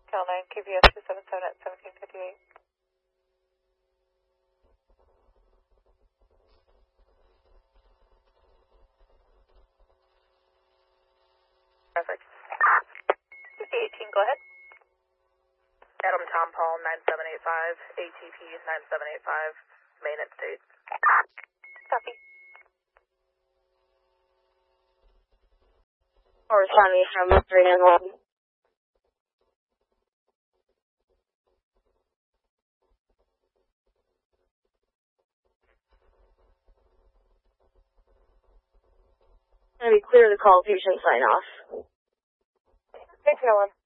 Cal 9, KVS 277 at 1758. Traffic. 5018, go ahead. Adam Tom Paul 9785, ATP 9785, maintenance date. Copy. Or Tommy from 391. Gonna be clear the call patient sign off. Thanks, Helen.